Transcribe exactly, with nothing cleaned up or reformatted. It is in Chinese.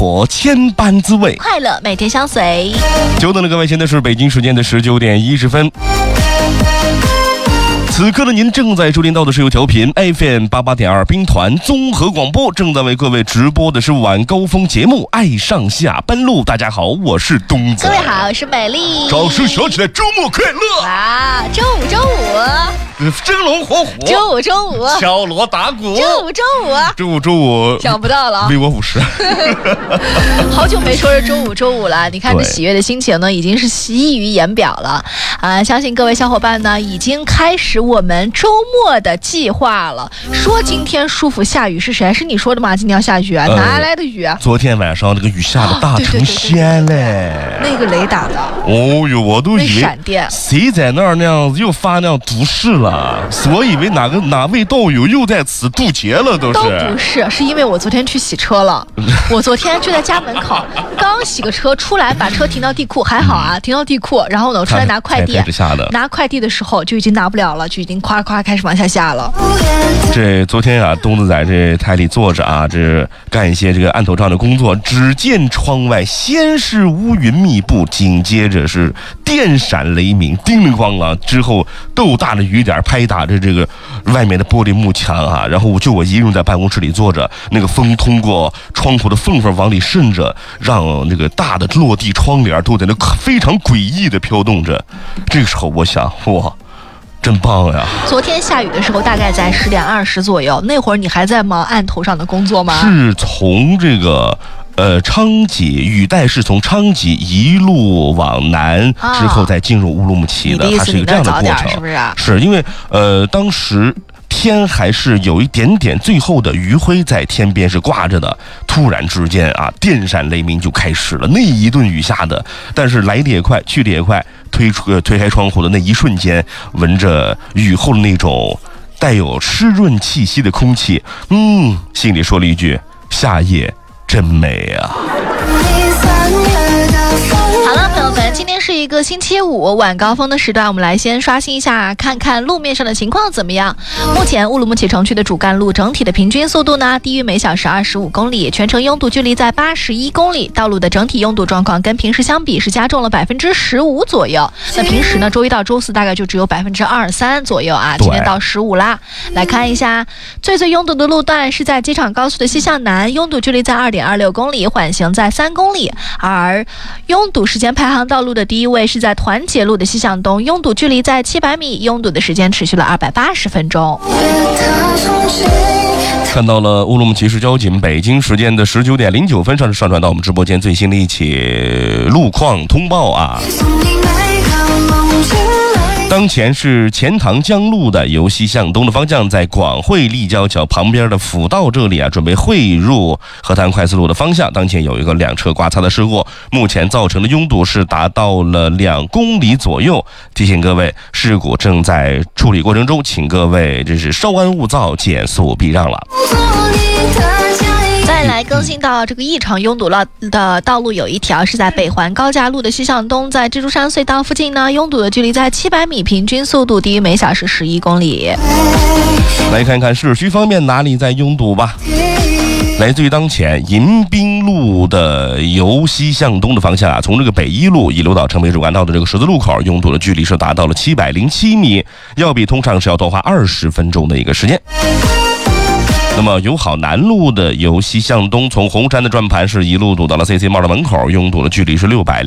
活千般滋味， 快乐每天相随。 久等了各位，现在是北京时间的十九点一十分。此刻的您正在收听到的是由调频 F M 八八点二兵团综合广播正在为各位直播的是晚高峰节目《爱上下班路》。大家好，我是东子。 各位好，我是美丽。 掌声响起来，周末快乐！ 啊，周五周五， 生龙活虎， 周五周五， 敲锣打鼓， 周五周五， 周五周五， 想不到了， 微我五十。 好久没说是周五周五了，你看这喜悦的心情呢，已经是溢于言表了啊！相信各位小伙伴呢，已经开始我们周末的计划了。说今天舒服下雨是谁？是你说的吗？今天要下雨啊？呃、哪来的雨啊？ 昨天晚上那个雨下的大成仙嘞， 那个雷打的。 哦哟，我都以为闪电谁在那儿那样子又发那样毒誓了，所以为哪个哪位道友又在此渡劫了，都是。 都不是，是因为我昨天去洗车了。我昨天就在家门口刚洗个车出来，把车停到地库，还好啊，停到地库，然后呢我出来拿快递，拿快递的时候就已经拿不了了，就已经夸夸开始往下下了。 这昨天啊，东子在这台里坐着啊，这干一些这个案头上的工作，只见窗外先是乌云密布，紧接着是电闪雷鸣，叮铃咣啷，之后豆大的雨点拍打着这个外面的玻璃幕墙啊，然后就我一个人在办公室里坐着，那个风通过窗户的缝缝往里渗着，让那个大的落地窗帘都在那非常诡异的飘动着。这个时候我想，哇，真棒呀！ 昨天下雨的时候大概在十点二十左右，那会儿你还在忙案头上的工作吗？ 是从这个呃昌吉雨带是从昌吉一路往南，啊、之后再进入乌鲁木齐的，它是一个这样的过程， 是不是？ 是因为呃当时天还是有一点点最后的余晖在天边是挂着的，突然之间啊，电闪雷鸣就开始了，那一顿雨下的，但是来的也快，去的也快。推出呃推开窗户的那一瞬间，闻着雨后的那种带有湿润气息的空气，嗯，心里说了一句：夏夜真美啊。 好了，朋友们，今天是一个星期五晚高峰的时段，我们来先刷新一下，看看路面上的情况怎么样。目前乌鲁木齐城区的主干路整体的平均速度呢，低于每小时二十五公里，全程拥堵距离在八十一公里。道路的整体拥堵状况跟平时相比是加重了百分之十五左右。那平时呢，周一到周四大概就只有百分之二三左右啊，今天到十五啦。来看一下，最最拥堵的路段是在机场高速的西向南，拥堵距离在二点二六公里，缓行在三公里。而拥堵时间排行道路的第一位是在团结路的西向东，拥堵距离在七百米，拥堵的时间持续了二百八十分钟。 看到了乌鲁木齐市交警北京时间的十九点零九分上上传到我们直播间最新的一起路况通报啊。当前是钱塘江路的由西向东的方向，在广汇立交桥旁边的辅道这里啊，准备汇入河滩快速路的方向，当前有一个两车刮擦的事故，目前造成的拥堵是达到了两公里左右。提醒各位，事故正在处理过程中，请各位这是稍安勿躁，减速避让了。 再来更新到这个异常拥堵了的道路有一条是在北环高架路的西向东，在蜘蛛山隧道附近呢，拥堵的距离在七百米，平均速度低于每小时十一公里。 来看看市区方面哪里在拥堵吧。来自于当前迎宾路的由西向东的方向啊，从这个北一路一路到城北主干道的这个十字路口，拥堵的距离是达到了七百零七米，要比通常是要多花二十分钟的一个时间。那么友好南路的由西向东，从红山的转盘是一路堵到了 C C 帽的门口，拥堵的距离是六百